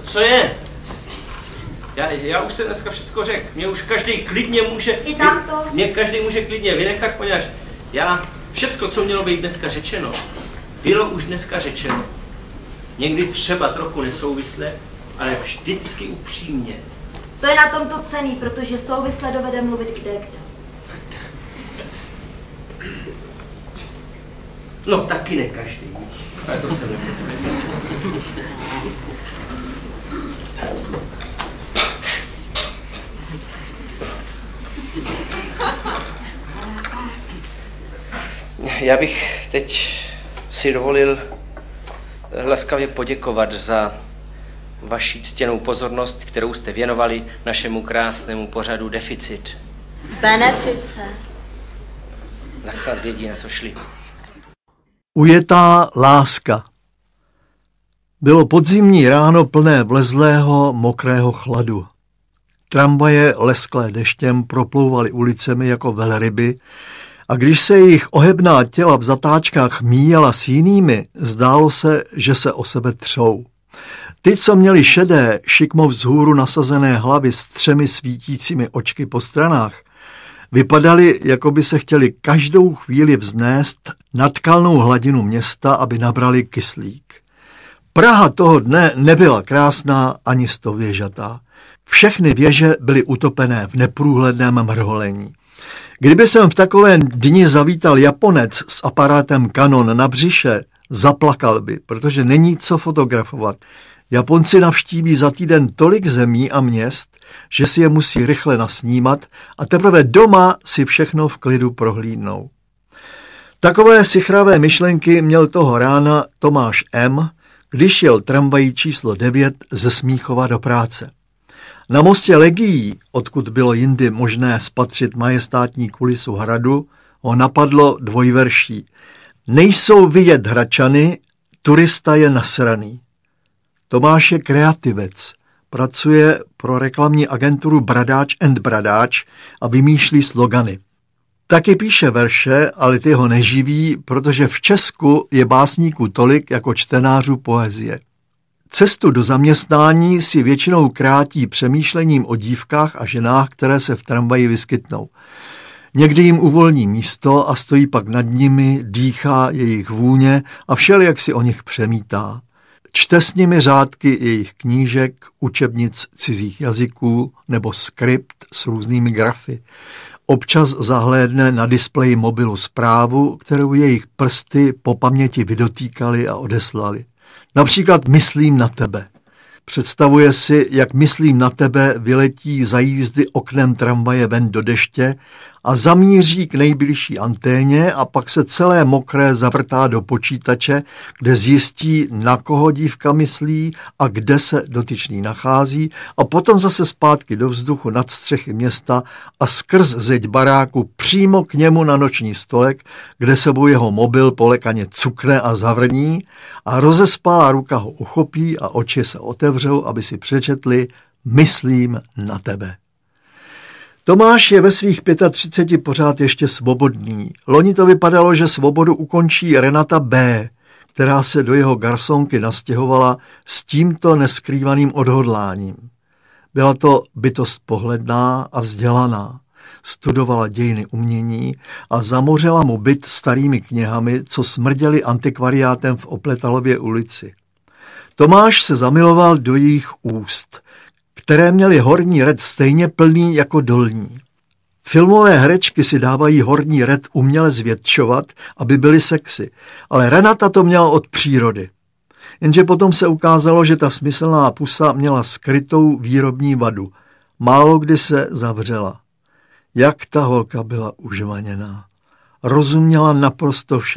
Co je? Já už jsem dneska všecko řekl. Mě už každý klidně může... I tamto? Mě každý může klidně vynechat, poněvadž všecko, co mělo být dneska řečeno, bylo už dneska řečeno. Někdy třeba trochu nesouvisle, ale vždycky upřímně. To je na tomto cenný, protože souvisle dovede mluvit kdekdo. No taky ne každý, ale to se nebude. Já bych teď si dovolil laskavě poděkovat za vaši ctěnou pozornost, kterou jste věnovali našemu krásnému pořadu Deficit. Benefice. Tak snad vědí, na co šli. Ujetá láska. Bylo podzimní ráno plné vlezlého, mokrého chladu. Tramvaje lesklé deštěm proplouvaly ulicemi jako velryby a když se jejich ohebná těla v zatáčkách míjela s jinými, zdálo se, že se o sebe třou. Ty, co měli šedé, šikmo vzhůru nasazené hlavy s 3 svítícími očky po stranách, vypadali, jako by se chtěli každou chvíli vznést nad kalnou hladinu města, aby nabrali kyslík. Praha toho dne nebyla krásná ani stověžatá. Všechny věže byly utopené v neprůhledném mrholení. Kdyby jsem v takovém dni zavítal Japonec s aparátem Canon na břiše, zaplakal by, protože není co fotografovat. Japonci navštíví za týden tolik zemí a měst, že si je musí rychle nasnímat a teprve doma si všechno v klidu prohlídnou. Takové sichravé myšlenky měl toho rána Tomáš M., když jel tramvají číslo 9 ze Smíchova do práce. Na mostě Legií, odkud bylo jindy možné spatřit majestátní kulisu hradu, ho napadlo dvojverší. Nejsou vidět Hradčany, turista je nasraný. Tomáš je kreativec, pracuje pro reklamní agenturu Bradáč & Bradáč a vymýšlí slogany. Taky píše verše, ale ty ho neživí, protože v Česku je básníků tolik jako čtenářů poezie. Cestu do zaměstnání si většinou krátí přemýšlením o dívkách a ženách, které se v tramvaji vyskytnou. Někdy jim uvolní místo a stojí pak nad nimi, dýchá jejich vůně a všelijak si o nich přemítá. Čte s nimi řádky jejich knížek, učebnic cizích jazyků nebo skript s různými grafy. Občas zahlédne na displeji mobilu zprávu, kterou jejich prsty po paměti vydotýkali a odeslali. Například myslím na tebe. Představuje si, jak myslím na tebe vyletí za jízdy oknem tramvaje ven do deště a zamíří k nejbližší anténě a pak se celé mokré zavrtá do počítače, kde zjistí, na koho dívka myslí a kde se dotyčný nachází a potom zase zpátky do vzduchu nad střechy města a skrz zeď baráku přímo k němu na noční stolek, kde sebou jeho mobil polekaně cukne a zavrní a rozespálá ruka ho uchopí a oči se otevřou, aby si přečetli myslím na tebe. Tomáš je ve svých 35 pořád ještě svobodný. Loni to vypadalo, že svobodu ukončí Renata B., která se do jeho garsonky nastěhovala s tímto neskrývaným odhodláním. Byla to bytost pohledná a vzdělaná. Studovala dějiny umění a zamořila mu byt starými knihami, co smrděli antikvariátem v Opletalově ulici. Tomáš se zamiloval do jejich úst, které měly horní red stejně plný jako dolní. Filmové herečky si dávají horní red uměle zvětšovat, aby byly sexy, ale Renata to měla od přírody. Jenže potom se ukázalo, že ta smyslná pusa měla skrytou výrobní vadu. Málo kdy se zavřela. Jak ta holka byla užvaněná. Rozuměla naprosto vše.